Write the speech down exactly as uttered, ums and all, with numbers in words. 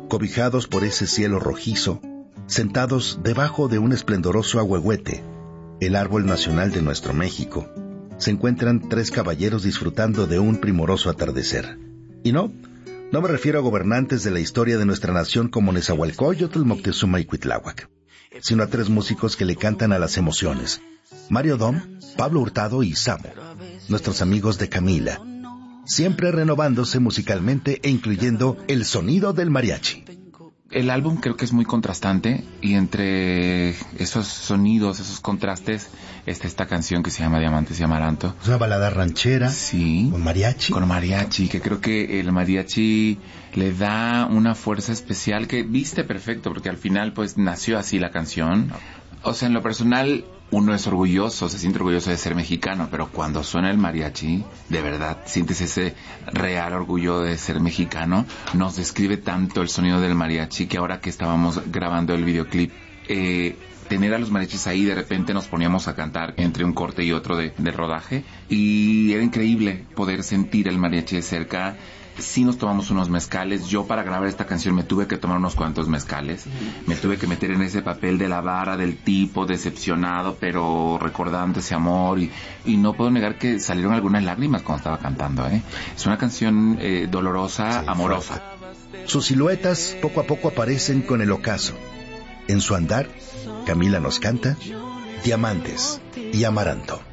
cobijados por ese cielo rojizo, sentados debajo de un esplendoroso ahuehuete, el árbol nacional de nuestro México, se encuentran tres caballeros disfrutando de un primoroso atardecer. Y no, no me refiero a gobernantes de la historia de nuestra nación como Nezahualcóyotl, Moctezuma y Cuitláhuac, sino a tres músicos que le cantan a las emociones: Mario Dom, Pablo Hurtado y Samo, nuestros amigos de Camila, siempre renovándose musicalmente e incluyendo el sonido del mariachi. El álbum creo que es muy contrastante, y entre esos sonidos, esos contrastes, está esta canción que se llama Diamantes y Amaranto. Es una balada ranchera. Sí. Con mariachi. Con mariachi, que creo que el mariachi le da una fuerza especial que viste perfecto, porque al final pues nació así la canción. O sea, en lo personal, uno es orgulloso, se siente orgulloso de ser mexicano, pero cuando suena el mariachi, de verdad, sientes ese real orgullo de ser mexicano. Nos describe tanto el sonido del mariachi que ahora que estábamos grabando el videoclip, eh, tener a los mariachis ahí, de repente nos poníamos a cantar entre un corte y otro de, de rodaje, y era increíble poder sentir el mariachi de cerca. Sí nos tomamos unos mezcales. Yo para grabar esta canción me tuve que tomar unos cuantos mezcales. Me tuve que meter en ese papel de la vara del tipo decepcionado, pero recordando ese amor. Y, y no puedo negar que salieron algunas lágrimas cuando estaba cantando, ¿eh? Es una canción eh, dolorosa, sí, amorosa. Sus siluetas poco a poco aparecen con el ocaso. En su andar, Camila nos canta Diamantes y Amaranto.